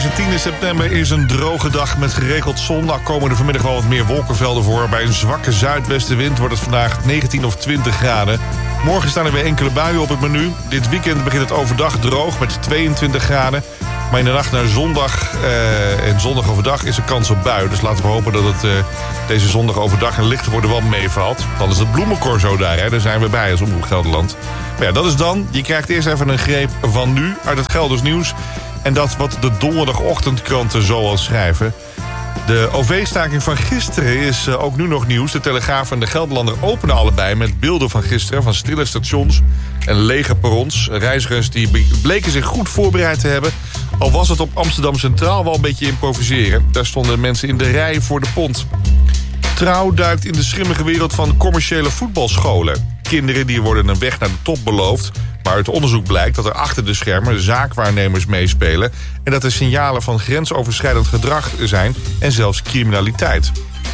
Deze 10 september is een droge dag met geregeld zon. Dan komen er vanmiddag wel wat meer wolkenvelden voor. Bij een zwakke zuidwestenwind wordt het vandaag 19 of 20 graden. Morgen staan er weer enkele buien op het menu. Dit weekend begint het overdag droog met 22 graden. Maar in de nacht naar zondag en zondag overdag is er kans op buien. Dus laten we hopen dat het deze zondag overdag en licht voor de wand meevalt. Dan is het bloemencorso daar, hè? Daar zijn we bij als Omroep Gelderland. Maar ja, dat is dan. Je krijgt eerst even een greep van nu uit het Gelders nieuws. En dat wat de donderdagochtendkranten zoal schrijven. De OV-staking van gisteren is ook nu nog nieuws. De Telegraaf en de Gelderlander openen allebei met beelden van gisteren... van stille stations en lege perrons. Reizigers die bleken zich goed voorbereid te hebben. Al was het op Amsterdam Centraal wel een beetje improviseren. Daar stonden mensen in de rij voor de pont. Trouw duikt in de schimmige wereld van commerciële voetbalscholen. Kinderen die worden een weg naar de top beloofd. Maar uit onderzoek blijkt dat er achter de schermen zaakwaarnemers meespelen... en dat er signalen van grensoverschrijdend gedrag zijn en zelfs criminaliteit.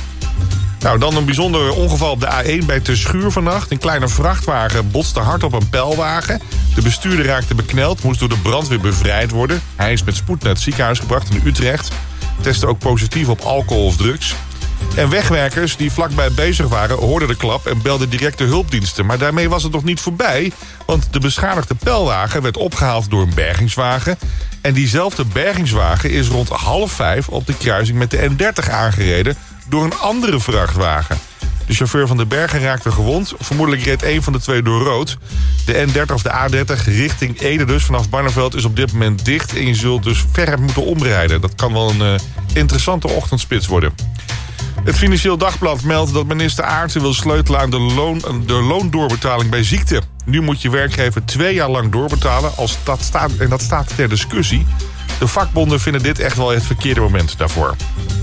Nou, dan een bijzonder ongeval op de A1 bij Terschuur vannacht. Een kleine vrachtwagen botste hard op een pijlwagen. De bestuurder raakte bekneld, moest door de brandweer bevrijd worden. Hij is met spoed naar het ziekenhuis gebracht in Utrecht. Testte ook positief op alcohol of drugs. En wegwerkers die vlakbij bezig waren hoorden de klap en belden direct de hulpdiensten. Maar daarmee was het nog niet voorbij, want de beschadigde pijlwagen werd opgehaald door een bergingswagen. En diezelfde bergingswagen is rond 4:30 op de kruising met de N30 aangereden door een andere vrachtwagen. De chauffeur van de bergen raakte gewond. Vermoedelijk reed een van de twee door rood. De N30 of de A30 richting Ede dus vanaf Barneveld is op dit moment dicht. En je zult dus ver moeten omrijden. Dat kan wel een interessante ochtendspits worden. Het Financieel Dagblad meldt dat minister Aartsen wil sleutelen aan de loondoorbetaling bij ziekte. Nu moet je werkgever 2 jaar lang doorbetalen en dat staat ter discussie. De vakbonden vinden dit echt wel het verkeerde moment daarvoor.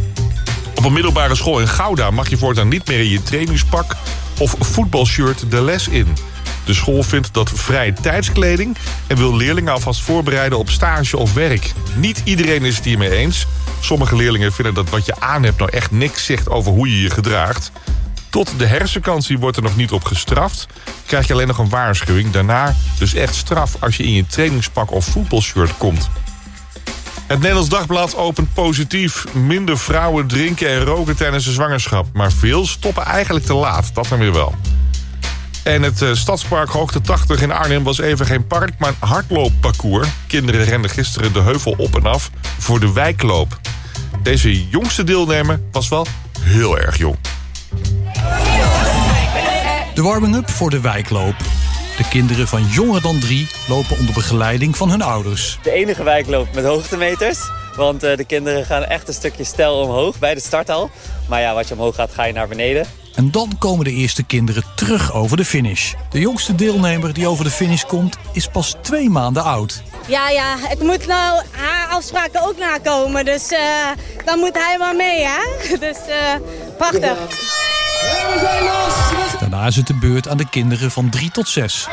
Op een middelbare school in Gouda mag je voortaan niet meer in je trainingspak of voetbalshirt de les in. De school vindt dat vrije tijdskleding en wil leerlingen alvast voorbereiden op stage of werk. Niet iedereen is het hiermee eens. Sommige leerlingen vinden dat wat je aan hebt nou echt niks zegt over hoe je je gedraagt. Tot de herfstvakantie wordt er nog niet op gestraft. Krijg je alleen nog een waarschuwing. Daarna dus echt straf als je in je trainingspak of voetbalshirt komt. Het Nederlands Dagblad opent positief. Minder vrouwen drinken en roken tijdens de zwangerschap. Maar veel stoppen eigenlijk te laat. Dat dan weer wel. En het Stadspark Hoogte 80 in Arnhem was even geen park, maar een hardloopparcours. Kinderen renden gisteren de heuvel op en af voor de wijkloop. Deze jongste deelnemer was wel heel erg jong. De warming-up voor de wijkloop. De kinderen van jonger dan 3 lopen onder begeleiding van hun ouders. De enige wijkloop met hoogtemeters. Want de kinderen gaan echt een stukje steil omhoog bij de starthal. Maar ja, wat je omhoog gaat, ga je naar beneden. En dan komen de eerste kinderen terug over de finish. De jongste deelnemer die over de finish komt, is pas 2 maanden oud. Ja, ik moet nou haar afspraken ook nakomen. Dus dan moet hij maar mee, hè? Dus prachtig. Daarna is het de beurt aan de kinderen van 3 tot 6.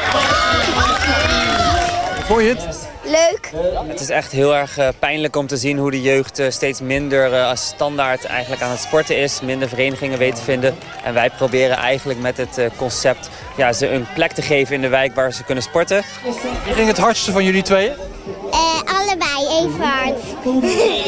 Vond je het? Leuk. Het is echt heel erg pijnlijk om te zien hoe de jeugd steeds minder als standaard eigenlijk aan het sporten is. Minder verenigingen weet te vinden. En wij proberen eigenlijk met het concept ze een plek te geven in de wijk waar ze kunnen sporten. Wie ging het hardste van jullie tweeën? Allebei even hard.